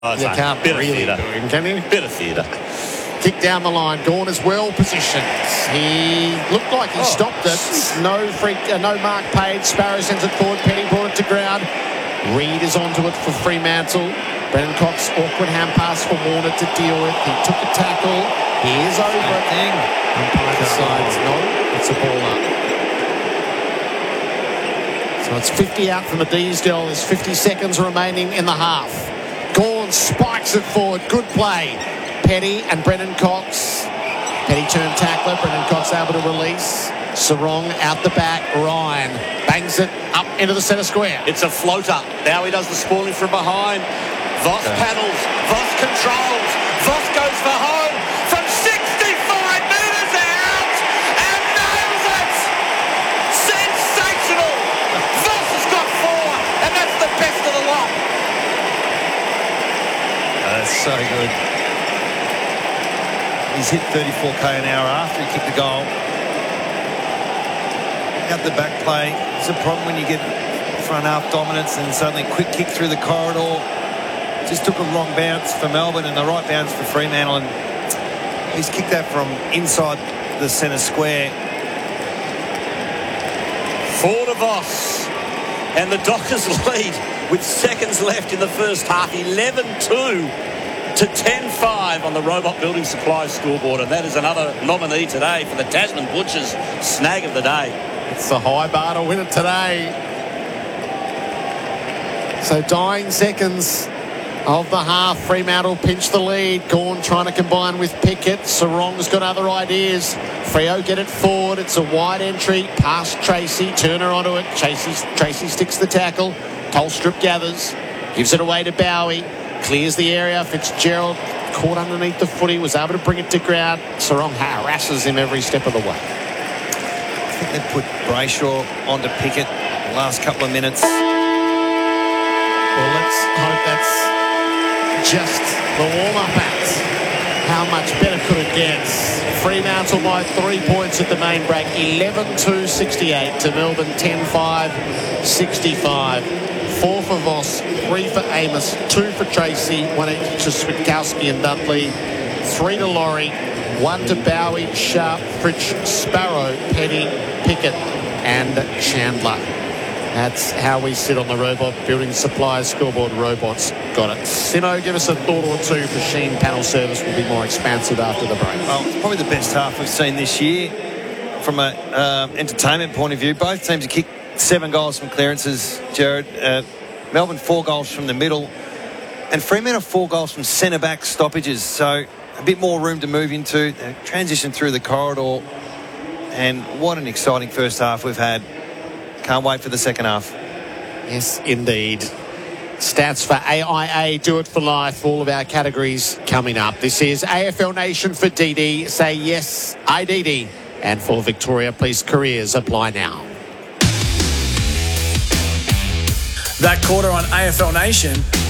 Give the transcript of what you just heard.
You can't really do him, can you? Bit of theatre. Kick down the line. Gawn is well positioned. He looked like he stopped it. No mark paid. Sparrow sends it forward. Petty brought it to ground. Reid is onto it for Fremantle. Brennan Cox, awkward hand pass for Warner to deal with. He took a tackle. He is over it. Umpire decides no, it's a ball up. So it's 50 out from the Deesdale. There's 50 seconds remaining in the half. Gawn spikes it forward. Good play. Petty and Brennan Cox. Petty turned tackler. Brennan Cox able to release. Sarong out the back. Ryan bangs it up into the centre square. It's a floater. Now he does the spooling from behind. Voss paddles. Voss controls. Voss goes for home from 65 metres out and nails it. Sensational. Voss has got 4 and that's the best of the lot. That's so good. He's hit 34k an hour after he kicked the goal. Out the back play. It's a problem when you get front half dominance and suddenly quick kick through the corridor. Just took a wrong bounce for Melbourne and the right bounce for Fremantle, and he's kicked that from inside the centre square. 4 to Voss. And the Dockers lead with seconds left in the first half. 11-2 to 10-5 on the Robot Building Supplies scoreboard. And that is another nominee today for the Tasman Butchers snag of the day. It's the high bar to win it today. So dying seconds of the half. Fremantle pinch the lead. Gawn trying to combine with Pickett. Sarong's got other ideas. Freo get it forward. It's a wide entry. Past Tracy. Turner onto it. Tracy sticks the tackle. Tolstrup gathers. Gives it away to Bowie. Clears the area. Fitzgerald caught underneath the footy. Was able to bring it to ground. Sarong harasses him every step of the way. I think they put Brayshaw onto Pickett the last couple of minutes. Well, let's hope that's just the warm-up act. How much better could it get? Fremantle by 3 points at the main break. 11-2-68 to Melbourne 10-5-65. 4 for Voss, 3 for Amos, 2 for Tracy, 1 each to Switkowski and Dudley, 3 to Laurie, 1 to Bowie, Sharp, Fritsch, Sparrow, Petty, Pickett and Chandler. That's how we sit on the Robot Building Supplies scoreboard. Robots got it. Simo, give us a thought or two for Sheen. Panel service will be more expansive after the break. Well, it's probably the best half we've seen this year from an entertainment point of view. Both teams have kicked 7 goals from clearances, Jared. Melbourne 4 goals from the middle, and Fremantle 4 goals from centre-back stoppages. So a bit more room to move into. Transition through the corridor, and what an exciting first half we've had. Can't wait for the second half. Yes, indeed. Stats for AIA, Do It For Life. All of our categories coming up. This is AFL Nation for DD. Say yes, IDD. And for Victoria Police Careers, apply now. That quarter on AFL Nation